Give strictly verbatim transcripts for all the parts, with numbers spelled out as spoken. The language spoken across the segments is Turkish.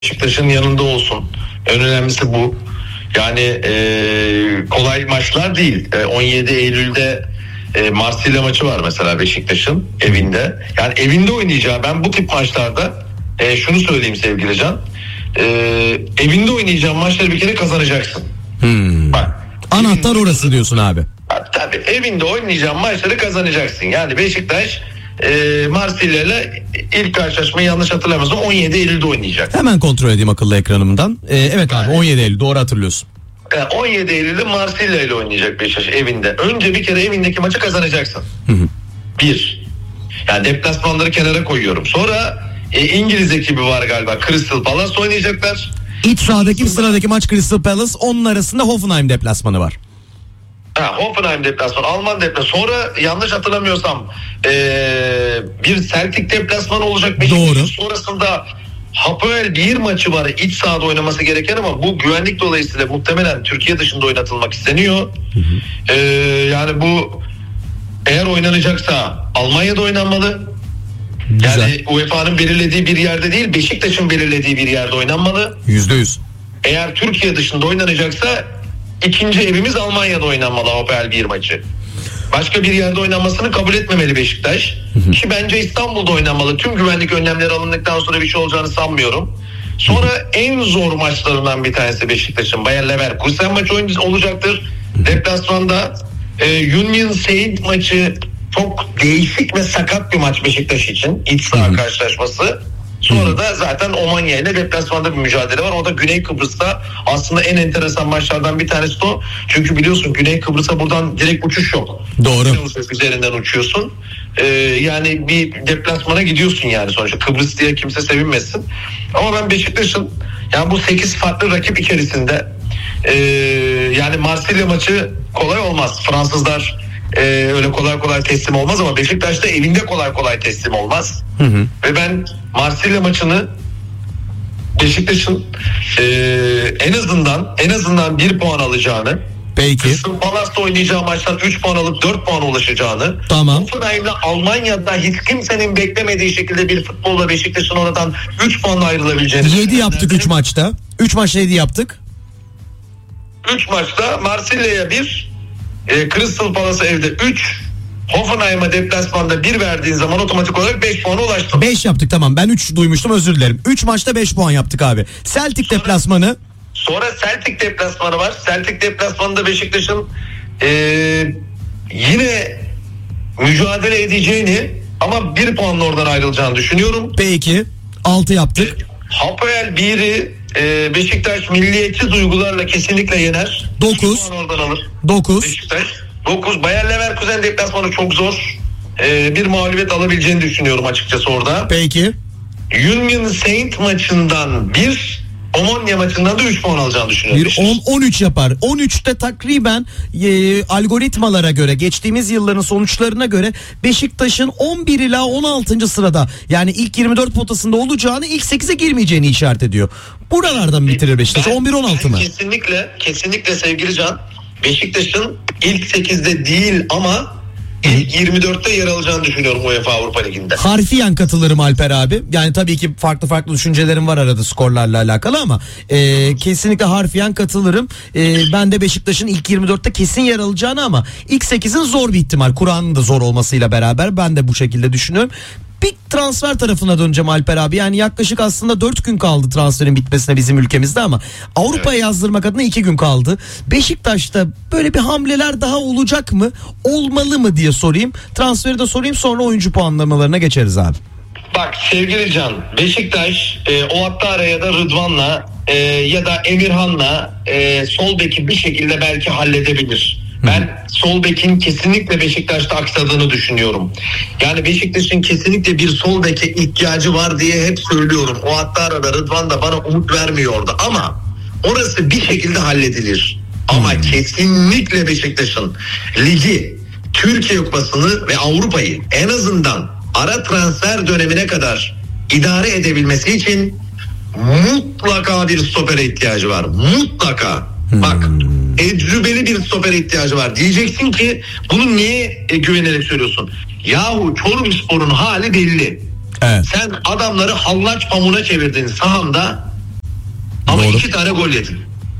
Beşiktaş'ın yanında olsun. En önemlisi bu. Yani e, kolay maçlar değil. E, on yedi Eylül'de e, Marsilya maçı var mesela Beşiktaş'ın evinde. Yani evinde oynayacağı, ben bu tip maçlarda e, şunu söyleyeyim sevgili Can. E, evinde oynayacağın maçları bir kere kazanacaksın. Hmm. Bak, anahtar evinde, orası diyorsun abi. tabii evinde oynayacağın maçları kazanacaksın. Yani Beşiktaş e, Marsilya ile ilk karşılaşmayı yanlış hatırlamıyorsam on yedi Eylül'de oynayacak. Hemen kontrol edeyim akıllı ekranımdan. Ee, evet abi, on yedi Eylül, doğru hatırlıyorsun. on yedi Eylül'de Marsilya ile oynayacak Beşiktaş evinde. Önce bir kere evindeki maçı kazanacaksın. Hı hı. Bir. Yani deplasmanları kenara koyuyorum. Sonra e, İngiliz ekibi var galiba. Crystal Palace oynayacaklar. İç sahadaki sıradaki maç Crystal Palace. Onun arasında Hoffenheim deplasmanı var. Ha, Hoffenheim deplasmanı, Alman deplasmanı. Sonra yanlış hatırlamıyorsam e, bir Celtic deplasmanı olacak. Doğru. Sonrasında Hapoel bir maçı var iç sahada oynaması gereken ama bu güvenlik dolayısıyla muhtemelen Türkiye dışında oynatılmak isteniyor. Hı hı. E, yani bu eğer oynanacaksa Almanya'da oynanmalı. Güzel. Yani U E F A'nın belirlediği bir yerde değil, Beşiktaş'ın belirlediği bir yerde oynanmalı. Yüzde yüz. Eğer Türkiye dışında oynanacaksa ikinci evimiz Almanya'da oynanmalı Hapoel bir maçı. Başka bir yerde oynanmasını kabul etmemeli Beşiktaş. Hı hı. Ki bence İstanbul'da oynanmalı. Tüm güvenlik önlemleri alındıktan sonra bir şey olacağını sanmıyorum. Sonra hı hı. en zor maçlarından bir tanesi Beşiktaş'ın Bayer Leverkusen maçı olacaktır. Hı hı. Deplasmanda e, Union Saint maçı çok değişik ve sakat bir maç Beşiktaş için. İç saha hı hı. karşılaşması. Sonra da zaten Omanya ile deplasmanda bir mücadele var. O da Güney Kıbrıs'ta aslında en enteresan maçlardan bir tanesi o. Çünkü biliyorsun Güney Kıbrıs'a buradan direkt uçuş yok. Doğru. Üzerinden uçuyorsun. Ee, yani bir deplasmana gidiyorsun yani sonuçta. Kıbrıs diye kimse sevinmesin. Ama ben Beşiktaş'ın yani bu sekiz farklı rakip içerisinde ee, yani Marsilya maçı kolay olmaz. Fransızlar Ee, öyle kolay kolay teslim olmaz ama Beşiktaş da evinde kolay kolay teslim olmaz. Hı hı. Ve ben Marsilya maçını Beşiktaş'ın e, en azından en azından bir puan alacağını, peki, Crystal Palace'da oynayacağı maçtan üç puan alıp dört puan ulaşacağını, tamam, Hoffenheim'le Almanya'da hiç kimsenin beklemediği şekilde bir futbolla Beşiktaş'ın oradan üç puanla ayrılabileceğini, yedi yaptık üç maçta. üç maçta yedi yaptık. üç maçta Marsilya'ya bir, E, Crystal Palace'a evde üç, Hoffenheim'a deplasmanda bir verdiğin zaman otomatik olarak beş puana ulaştın. beş yaptık, tamam, ben üç duymuştum, özür dilerim. üç maçta beş puan yaptık abi. Celtic sonra, deplasmanı. Sonra Celtic deplasmanı var. Celtic deplasmanında Beşiktaş'ın e, yine mücadele edeceğini ama bir puanla oradan ayrılacağını düşünüyorum. Peki, altı yaptık. E, Hapoel bir'i e, Beşiktaş milliyetçi duygularla kesinlikle yener. dokuz. Oradan alır. dokuz. Beşiktaş. dokuz. Bayer Leverkusen deplasmanı çok zor. Ee, bir mağlubiyet alabileceğini düşünüyorum açıkçası orada. Peki. Union Saint maçından bir, Omonia maçından da üç puan alacağını düşünüyorum. Bir on on üç yapar. on üçte takriben e, algoritmalara göre, geçtiğimiz yılların sonuçlarına göre Beşiktaş'ın on bir ila on altıncı sırada, yani ilk yirmi dört potasında olacağını, ilk sekize girmeyeceğini işaret ediyor. Buralardan bitirir Beşiktaş. on bir on altı mı? Kesinlikle, kesinlikle sevgili Can. Beşiktaş'ın ilk sekizde değil ama İlk yirmi dörtte yer alacağını düşünüyorum UEFA Avrupa Ligi'nde. Harfiyen katılırım Alper abi. Yani tabii ki farklı farklı düşüncelerim var arada skorlarla alakalı ama e, kesinlikle harfiyen katılırım. E, ben de Beşiktaş'ın ilk yirmi dörtte kesin yer alacağını ama ilk sekizin zor bir ihtimal. Kur'an'ın da zor olmasıyla beraber ben de bu şekilde düşünüyorum. Bir transfer tarafına döneceğim Alper abi. Yani yaklaşık aslında dört gün kaldı transferin bitmesine bizim ülkemizde ama Avrupa'ya evet. yazdırmak adına iki gün kaldı. Beşiktaş'ta böyle bir hamleler daha olacak mı? Olmalı mı diye sorayım. Transferi de sorayım, sonra oyuncu puanlamalarına geçeriz abi. Bak sevgili Can, Beşiktaş e, o Ouattara ya da Rıdvan'la e, ya da Emirhan'la e, sol beki bir şekilde belki halledebilir. Ben sol bekin kesinlikle Beşiktaş'ta aksadığını düşünüyorum. Yani Beşiktaş'ın kesinlikle bir sol beke ihtiyacı var diye hep söylüyorum. O hatta arada Rıdvan da bana umut vermiyordu ama orası bir şekilde halledilir. Ama hmm. kesinlikle Beşiktaş'ın ligi, Türkiye Kupası'nı ve Avrupa'yı en azından ara transfer dönemine kadar idare edebilmesi için mutlaka bir stopere ihtiyacı var. Mutlaka. Hmm. Bak, tecrübeli bir stopere ihtiyacı var. Diyeceksin ki bunu niye e, güvenerek söylüyorsun? Yahu Çorumspor'un hali belli. Evet. Sen adamları hallaç pamuğuna çevirdin sahanda. İki tane gol yedin.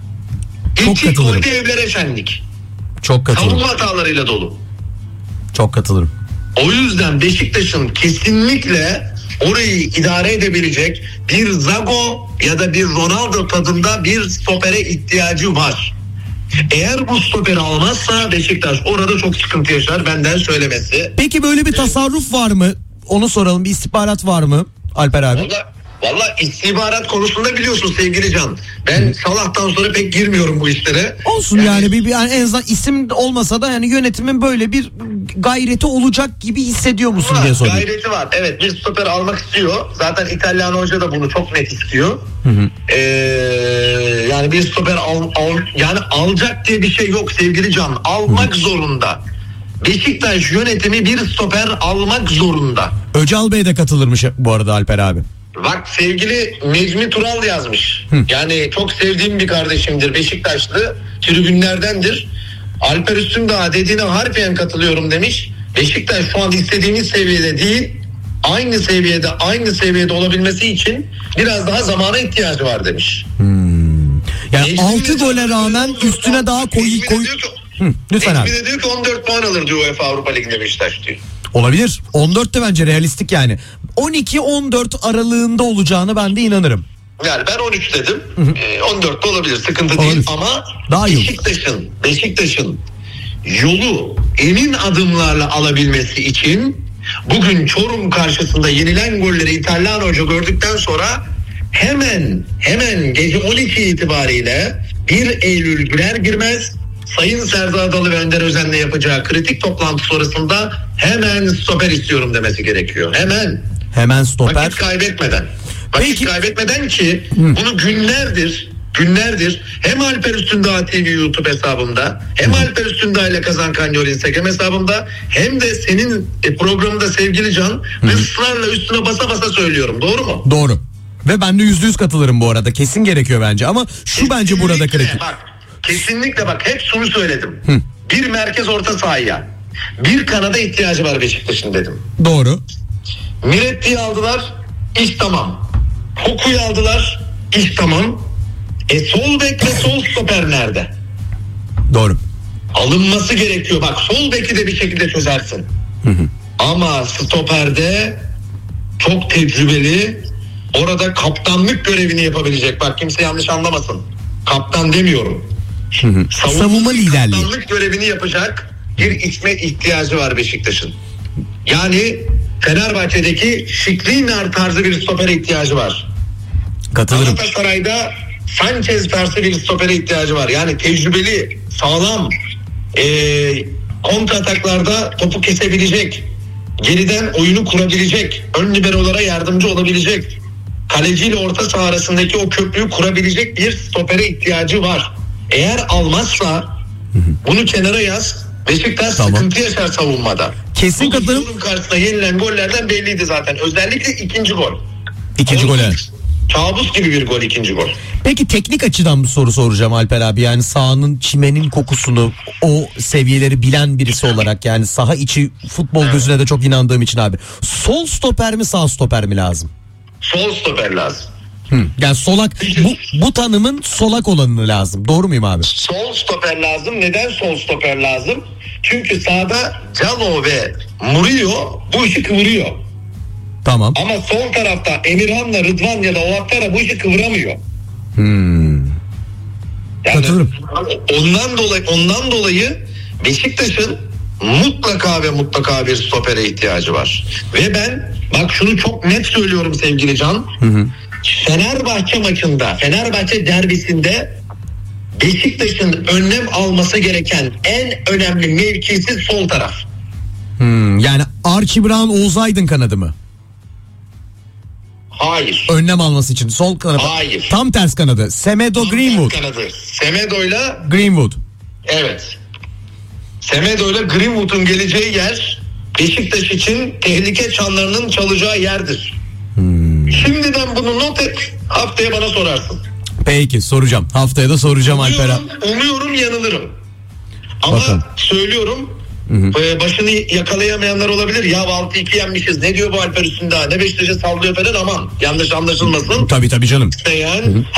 Çok İki katılırım. golde evlere şenlik. Çok katılırım. Savunma hatalarıyla dolu. Çok katılırım. O yüzden Beşiktaş'ın kesinlikle orayı idare edebilecek bir Zago ya da bir Ronaldo tadında bir stopere ihtiyacı var. Eğer bu stoperi almazsa Beşiktaş orada çok sıkıntı yaşar, benden söylemesi. Peki böyle bir tasarruf var mı? Onu soralım. Bir istihbarat var mı Alper abi? Valla, valla istihbarat konusunda biliyorsun sevgili Can. Ben Salah'tan sonra pek girmiyorum bu işlere. Olsun yani, yani bir, bir yani en azından isim olmasa da yani yönetimin böyle bir gayreti olacak gibi hissediyor musun var, diye soruyorum. Gayreti var. Evet, bir stoper almak istiyor. Zaten İtalyan hoca da bunu çok net istiyor. Hı hı. Ee, yani bir stoper al, al yani alacak diye bir şey yok sevgili Can. Almak hı. zorunda. Beşiktaş yönetimi bir stoper almak zorunda. Öcal Bey de katılırmış bu arada Alper abi. Bak sevgili Necmi Tural yazmış. Hı. Yani çok sevdiğim bir kardeşimdir. Beşiktaşlı, tribünlerdendir. Alper Üstündağ dediğine harfiyen katılıyorum demiş. Beşiktaş şu an istediğimiz seviyede değil. Aynı seviyede, aynı seviyede olabilmesi için biraz daha zamana ihtiyacı var demiş. Hmm. Yani Necmi altı gole rağmen üstüne daha koy koy. Hı, lütfen abi. Necmi de diyor ki on dört puan alır diyor UEFA Avrupa Ligi'nde Beşiktaş diyor. Olabilir. on dört de bence realistik yani. on iki on dört aralığında olacağını ben de inanırım. Yani ben on üç dedim. Hı hı. E, on dört de olabilir. Sıkıntı olabilir. Değil ama daha Beşiktaş'ın Beşiktaş'ın yolu emin adımlarla alabilmesi için bugün Çorum karşısında yenilen golleri İtalyan hoca gördükten sonra hemen hemen gece on iki itibariyle bir Eylül girer girmez Sayın Serdar Adalı ve Önder Özen'le yapacağı kritik toplantı sonrasında hemen stoper istiyorum demesi gerekiyor. Hemen. Hemen stoper. Vakit kaybetmeden. Vakit Peki. kaybetmeden ki Hı. bunu günlerdir günlerdir hem Alper Üstündağ T V YouTube hesabımda hem Hı. Alper Üstündağ ile Kazan Kanyol Instagram hesabımda hem de senin programında sevgili Can Hı. ısrarla üstüne basa basa söylüyorum. Doğru mu? Doğru. Ve ben de yüzde yüz katılırım bu arada. Kesin gerekiyor bence ama şu kesinlikle, bence burada kritik. Bak, kesinlikle bak hep şunu söyledim. Hı. Bir merkez orta sahaya, bir kanada ihtiyacı var Beşiktaş'ın dedim. Doğru. Miretti'yi aldılar, iş tamam. Hoku'yu aldılar, iş tamam. E sol bek ve sol stoper nerede? Doğru. Alınması gerekiyor. Bak sol beki de bir şekilde çözersin. Hı hı. Ama stoperde çok tecrübeli, orada kaptanlık görevini yapabilecek. Bak kimse yanlış anlamasın. Kaptan demiyorum. Hı hı. Savunma, Savunma liderliği. Kaptanlık görevini yapacak bir isme ihtiyacı var Beşiktaş'ın. Yani Fenerbahçe'deki Şikrinyar tarzı bir stopere ihtiyacı var. Katılırım. Galatasaray'da Sanchez tarzı bir stopere ihtiyacı var. Yani tecrübeli, sağlam, e, kontra ataklarda topu kesebilecek, geriden oyunu kurabilecek, ön liberolara yardımcı olabilecek, kaleciyle orta saha arasındaki o köprüyü kurabilecek bir stopere ihtiyacı var. Eğer almazsa bunu kenara yaz. Beşiktaş tamam. sıkıntı yaşar savunmada. Kesin katılırım. Karşısında yenilen gollerden belliydi zaten. Özellikle ikinci gol. İkinci gol evet. Kabus gibi bir gol ikinci gol. Peki teknik açıdan bir soru soracağım Alper abi. Yani sahanın çimenin kokusunu o seviyeleri bilen birisi olarak yani saha içi futbol evet. gözüne de çok inandığım için abi. Sol stoper mi sağ stoper mi lazım? Sol stoper lazım. Hı. Yani solak bu, bu tanımın solak olanını lazım. Doğru muyum abi? Sol stoper lazım. Neden sol stoper lazım? Çünkü sağda Cano ve Murillo bu işi kıvırıyor. Tamam. Ama sol tarafta Emirhan'la Rıdvan ya da Oaktara bu işi kıvıramıyor. Hmm. Yani Katılırım. Ondan dolayı ondan dolayı Beşiktaş'ın mutlaka ve mutlaka bir stopere ihtiyacı var. Ve ben bak şunu çok net söylüyorum sevgili Can. Hı hı. Fenerbahçe maçında, Fenerbahçe derbisinde Beşiktaş'ın önlem alması gereken en önemli mevkisi sol taraf. Hmm, yani Archie Brown, Oğuz Aydın kanadı mı? Hayır. Önlem alması için sol kanadı. Hayır. Tam ters kanadı. Semedo Tam Greenwood. Ters kanadı. Semedo'yla Greenwood. Evet. Semedo'yla Greenwood'un geleceği yer Beşiktaş için tehlike çanlarının çalacağı yerdir. Hmm. Şimdiden bunu not et. Haftaya bana sorarsın. Peki soracağım. Haftaya da soracağım Alper abi. Umuyorum yanılırım. Ama Bakın. söylüyorum. Hı hı. Başını yakalayamayanlar olabilir. Ya altı iki yenmişiz. Ne diyor bu Alper Üstündağ? Ne Beşiktaş'a sallıyor falan, aman. Yanlış anlaşılmasın. Tabii tabii canım. İsteyen